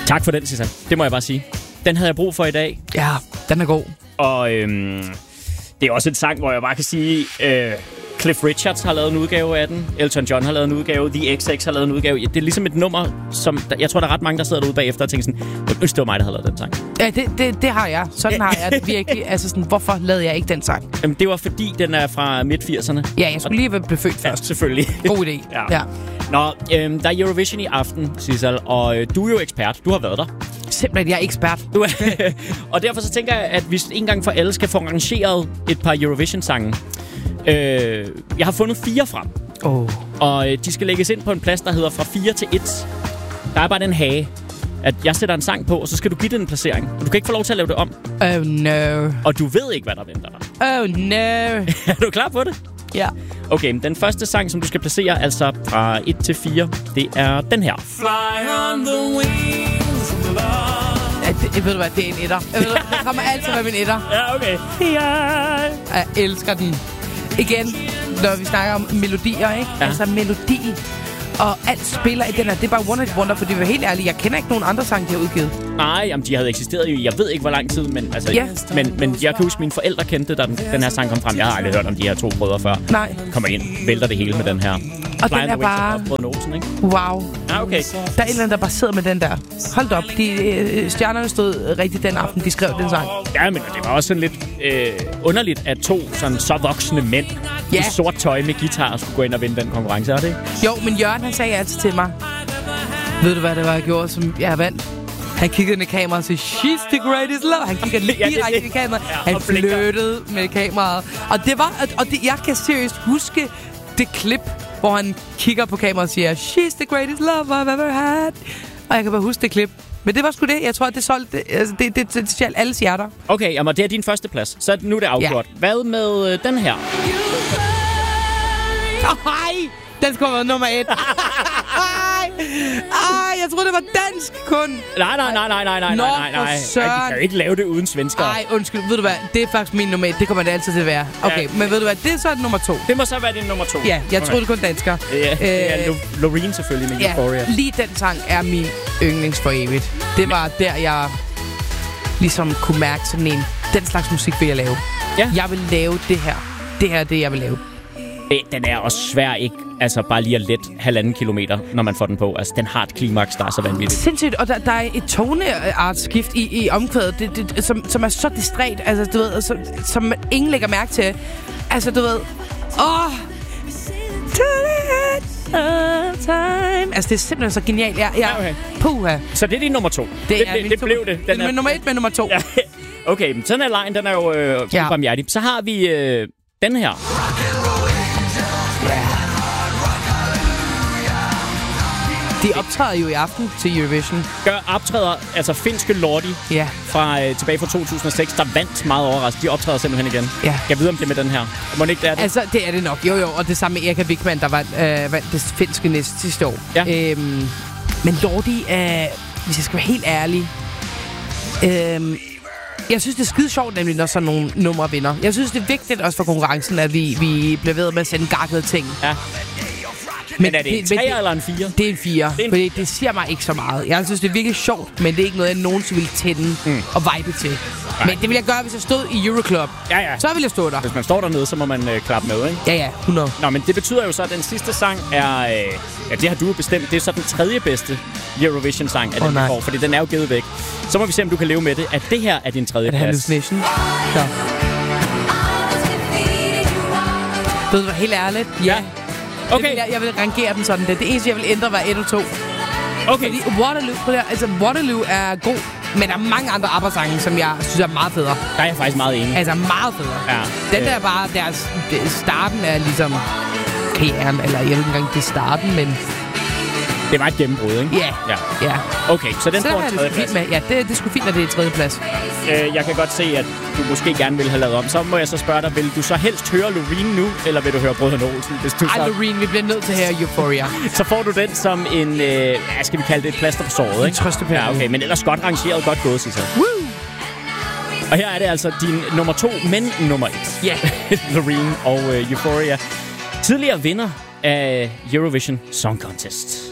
Tak for den, Sissel. Det må jeg bare sige. Den havde jeg brug for i dag. Ja, den er god. Og det er også en sang, hvor jeg bare kan sige... Cliff Richards har lavet en udgave af den. Elton John har lavet en udgave. The XX har lavet en udgave. Det er ligesom et nummer, som... Jeg tror, der er ret mange, der sidder derude bagefter og tænker sådan... Det var mig, der havde lavet den sang. Ja, det har jeg. Sådan har jeg det virkelig. Altså sådan, hvorfor lavede jeg ikke den sang? Jamen, det var fordi, den er fra midt-80'erne. Ja, jeg skulle lige blive født først. Selvfølgelig. God idé. Ja. Nå, der er Eurovision i aften, Sissel, og du er jo ekspert. Du har været der. Simpelthen, jeg er ekspert. Og derfor så tænker jeg, at hvis en gang for alle skal få arrangeret et par Eurovision-sange. Jeg har fundet 4 frem. Og de skal lægges ind på en plads, der hedder fra 4 til 1. Der er bare den hage, at jeg sætter en sang på, og så skal du give den en placering. Og du kan ikke få lov til at lave det om. Oh no. Og du ved ikke, hvad der venter dig. Oh no. Er du klar på det? Ja. Okay, den første sang, som du skal placere, altså fra 1 til 4, det er den her. Fly on the wings of love. Jeg ved du hvad, det er en etter. Jeg ved, det kommer altid med min etter. Ja, okay. Jeg elsker den. Igen, når vi snakker om melodier, ikke? Ja. Altså melodi og alt spiller i den her. Det er bare one hit wonder, for det var helt ærligt. Jeg kender ikke nogen andre sange, de har udgivet. Nej, jamen, de havde eksisteret i, jeg ved ikke hvor lang tid, men altså, men jeg kan huske, at mine forældre kendte, da den her sang kom frem. Jeg har aldrig hørt om de her 2 brødre før. Nej. Kommer ind, vælter det hele med den her. Og den er bare... Olsen, ikke? Wow. Ja, okay. Der er et eller andet, der bare sidder med den der. Hold op, stjernerne stod rigtigt den aften, de skrev den sang. Ja, men det var også sådan lidt underligt, at 2 sådan så voksne mænd i sort tøj med guitar skulle gå ind og vinde den konkurrence, er det ikke? Jo, men Jørgen, han sagde altid til mig, ved du hvad det var, jeg gjorde, som jeg vandt? Han kiggede ind i kameraet og sagde, she's the greatest love. Han kiggede direkte i kameraet. Han flyttede med kameraet. Og det var, jeg kan seriøst huske det klip, hvor han kigger på kameraet og siger, she's the greatest love I've ever had. Og jeg kan bare huske det klip. Men det var sgu det. Jeg tror, det solgte det stjal alles hjerter. Okay, jamen det er din første plads. Så nu er det afgjort. Ja. Hvad med den her? Hej! Den skulle have været nummer 1. Jeg troede, det var dansk kun. Nej. De kan jo ikke lave det uden svensker. Nej, undskyld. Ved du hvad? Det er faktisk min nummer 1. Det kommer det altid til at være. Okay, ja. Men ved du hvad? Det er så nummer 2. Det må så være din nummer 2. Ja, jeg troede det kun dansker. Ja, det er Loreen selvfølgelig med Euphoria. Lige den sang er min yndlings for evigt. Det var der, jeg ligesom kunne mærke sådan en... Den slags musik vil jeg lave. Ja. Jeg vil lave det her. Det her er det, jeg vil lave. Den er også svær, ikke? Altså bare lige at let 1,5 kilometer, når man får den på. Altså, den har et klimaks, der er så vanvittigt. Sindssygt, og der er et toneartskift i omkvædet, som er så distræt, altså, du ved, som ingen lægger mærke til. Altså, du ved... time. Altså, det er simpelthen så genialt. Okay. Puha. Så det er din nummer 2. Det blev det. Den er nummer 1 med nummer 2. Ja. Okay, men sådan er lejen, den er jo barmhjertig. Så har vi den her. De optræder jo i aften til Eurovision. Optræder, altså finske Lordi fra tilbage fra 2006, der vandt meget overrasket. De optræder simpelthen igen. Ja. Jeg ved om det er med den her. Må det ikke det er det? Altså, det er det nok. Jo, og det samme med Erika Wigman, der vandt det finske næste sidste år. Ja. Men Lordi, hvis jeg skal være helt ærlig, jeg synes, det er skide sjovt, nemlig når sådan nogle numre vinder. Jeg synes, det er vigtigt også for konkurrencen, at vi bliver ved med at sende gakkede ting. Ja. Men er det en 3 eller en 4? Det er en 4, fordi det siger mig ikke så meget. Jeg synes, det er virkelig sjovt, men det er ikke noget, jeg nogensinde ville tænde og vibe til. Nej. Men det ville jeg gøre, hvis jeg stod i Euroclub. Ja. Så ville jeg stå der. Hvis man står dernede, så må man klappe med, ikke? Ja, 100. Nå, men det betyder jo så, at den sidste sang er... det har du bestemt. Det er så den 3. bedste Eurovision-sang af den, vi får, fordi den er jo givet væk. Så må vi se, om du kan leve med det. At det her er din 3. plads. Er det Hallucination? Så. Ved du hvad, helt ærligt? Ja. Okay. Jeg vil rangere den sådan. Det eneste, jeg vil ændre, var 1 og 2. Okay. Fordi Waterloo er god, men der er mange andre ABBA-sange, som jeg synes er meget federe. Der er jeg faktisk meget enig. Altså meget federe. Ja. Den der bare, starten er ligesom K'eren, eller jeg ved ikke engang, det er starten, men... Det var et gennembrud, ikke? Ja. Okay, så den får en 3. plads. Ja, det er sgu fint, at det er 3. plads. Jeg kan godt se, at du måske gerne vil have lavet om. Så må jeg så spørge dig, vil du så helst høre Loreen nu, eller vil du høre Brødrene Olsen? Loreen, vi bliver nødt til at høre Euphoria. Så får du den som en, skal vi kalde det et plaster på såret, ikke? En trøstepære. Ja, okay, men ellers godt rangeret, godt gået, Sissel. Woo! Og her er det altså din nummer 2, men nummer 1. Ja. Loreen og Euphoria. Tidligere vinder af Eurovision Song Contest.